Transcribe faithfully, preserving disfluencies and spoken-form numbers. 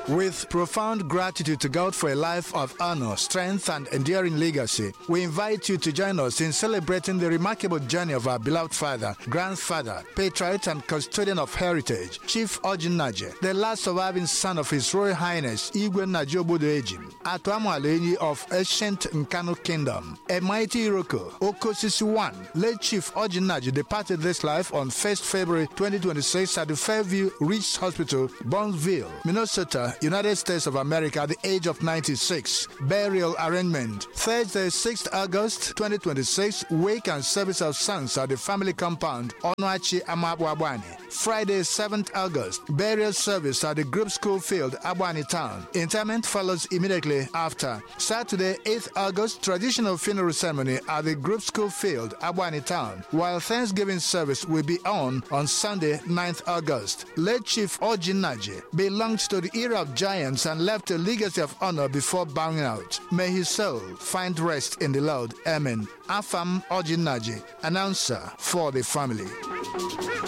With profound gratitude to God for a life of honor, strength, and enduring legacy, we invite you to join us in celebrating the remarkable journey of our beloved father, grandfather, patriot, and custodian of heritage, Chief Orji Nnaji, the last surviving son of His Royal Highness Igwe Nnaji Obodo Ejim, Atuamu Alenyi of ancient Nkanu Kingdom, a mighty Iroko, Okosisi one. Late Chief Orji Nnaji departed this life on first February twenty twenty-six at the Fairview Reach Hospital, Burnsville, Minnesota, United States of America, at the age of ninety-six. Burial arrangement: Thursday, sixth August twenty twenty-six, wake and service of songs at the family compound, Onuachi Amabwabwani. Friday, seventh August, burial service at the group school field, Abwani Town. Interment follows immediately after. Saturday, eighth August, traditional funeral ceremony at the group school field, Abwani Town, while Thanksgiving service will be on on Sunday, ninth August. Late Chief Orji Nnaji belonged to the era of giants and left a legacy of honor before bowing out. May his soul find rest in the Lord. Amen. Afam Orji Nnaji, announcer for the family.